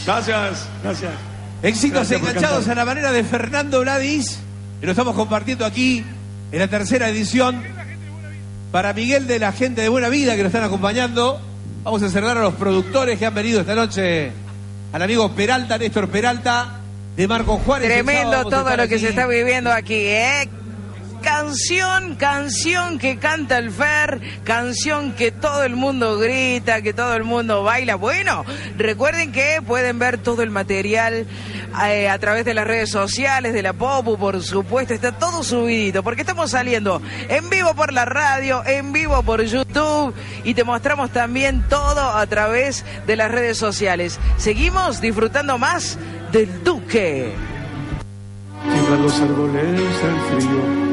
Gracias, gracias. Éxitos Gracias por enganchados cantar. a la manera de Fernando Vladis. Y lo estamos compartiendo aquí en la tercera edición. Para Miguel de la gente de Buena Vida que nos están acompañando. Vamos a cerrar a los productores que han venido esta noche. Al amigo Peralta, Néstor Peralta, de Marco Juárez. Tremendo todo lo que aquí. se está viviendo aquí, ¿eh? Canción que canta el Fer, canción que todo el mundo grita, que todo el mundo baila. Bueno, recuerden que pueden ver todo el material a través de las redes sociales, de la Popu, por supuesto, está todo subidito, porque estamos saliendo en vivo por la radio, en vivo por YouTube, y te mostramos también todo a través de las redes sociales. Seguimos disfrutando más del Duque. Tiemblan los árboles del frío.